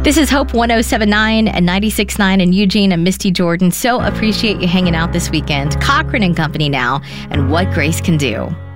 This is Hope 107.9 and 96.9 in Eugene and Misty Jordan. So appreciate you hanging out this weekend. Cochran and Company now, and What Grace Can Do.